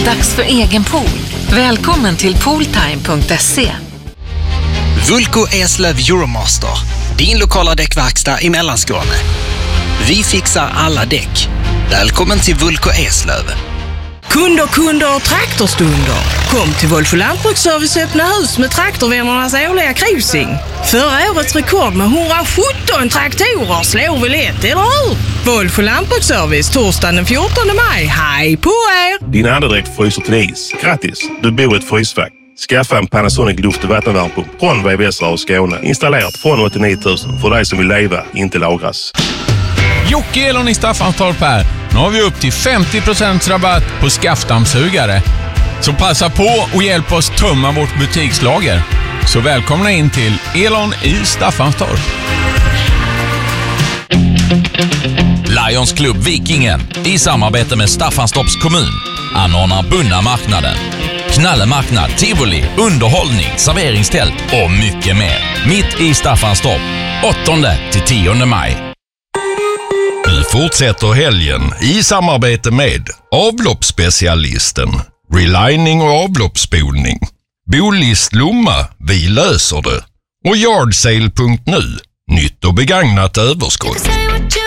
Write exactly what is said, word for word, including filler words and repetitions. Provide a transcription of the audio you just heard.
Dags för egen pool. Välkommen till pooltime punkt se. Vulko Eslöv Euromaster. Din lokala däckverkstad i Mellanskåne. Vi fixar alla däck. Välkommen till Vulko Eslöv. Kunder, kunder och traktorstunder. Kom till Wolfo Lantbruksservice öppna hus med traktorvännernas årliga cruising. Förra årets rekord med hundrasjutton traktorer slår vi lätt, eller hur? Wolfo Lantbruksservice torsdagen den fjortonde maj. Hej på er! Din andedräkt fryser till is. Grattis, du bor i ett frysfack. Skaffa en Panasonic luft- och vattenvärmepump från V V S och Skåne. Installerat från åttionio tusen för dig som vill leva, inte lagras. Jocke Elon i Staffanstorp här. Nu har vi upp till femtio procent rabatt på skaftdammsugare. Så passa på och hjälp oss tömma vårt butikslager. Så välkomna in till Elon i Staffanstorp. Lions Club Vikingen i samarbete med Staffanstorps kommun anordnar Bunna marknaden. Knallemarknad, tivoli, underhållning, serveringstält och mycket mer. Mitt i Staffanstorp, åttonde till tionde maj. Nu fortsätter helgen i samarbete med avloppsspecialisten, relining och avloppsspolning, Bolist Lomma, vi löser det, och yardsale punkt nu, nytt och begagnat överskott.